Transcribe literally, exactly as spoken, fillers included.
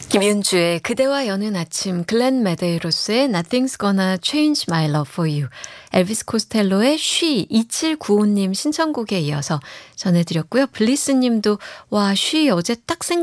김윤주의 그대와 여는 아침, 글렌 메데이로스의 Nothing's Gonna Change My Love For You, 엘비스 코스텔로의 She, 이칠구오 님 신청곡에 이어서 전해드렸고요. 블리스님도 와, She 어제 딱 생